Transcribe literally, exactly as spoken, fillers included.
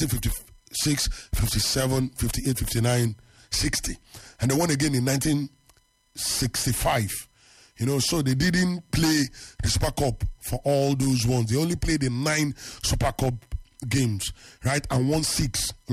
nineteen fifty-six, fifty-seven, fifty-eight, fifty-nine, sixty. And they won again in nineteen sixty-five. You know, so they didn't play the Super Cup for all those ones. They only played in nine Super Cup games, right? And won six.